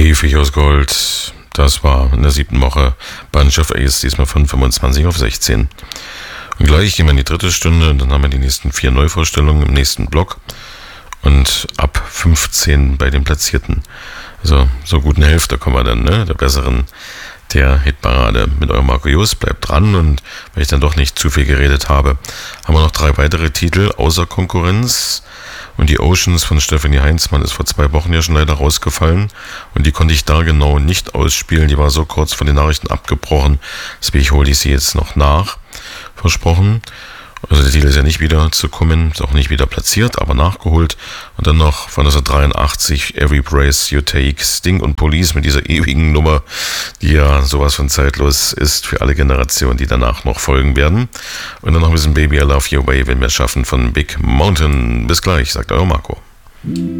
Käfig aus Gold, das war in der 7. Woche Bunch of Ace, diesmal von 25 auf 16. Und gleich gehen wir in die 3. Stunde und dann haben wir die nächsten 4 Neuvorstellungen im nächsten Block und ab 15 bei den Platzierten. Also so guten Hälfte kommen wir dann, der besseren der Hitparade mit eurem Marco Just. Bleibt dran, und weil ich dann doch nicht zu viel geredet habe, haben wir noch 3 weitere Titel außer Konkurrenz. Und die Oceans von Stefanie Heinzmann ist vor 2 Wochen ja schon leider rausgefallen. Und die konnte ich da genau nicht ausspielen. Die war so kurz vor den Nachrichten abgebrochen. Deswegen hole ich sie jetzt noch nach. Versprochen. Also der Titel ist ja nicht wieder zu kommen, ist auch nicht wieder platziert, aber nachgeholt. Und dann noch von 1983 Every Breath You Take, Sting und Police mit dieser ewigen Nummer, die ja sowas von zeitlos ist für alle Generationen, die danach noch folgen werden. Und dann noch ein bisschen Baby I Love Your Way, wenn wir es schaffen, von Big Mountain. Bis gleich, sagt euer Marco.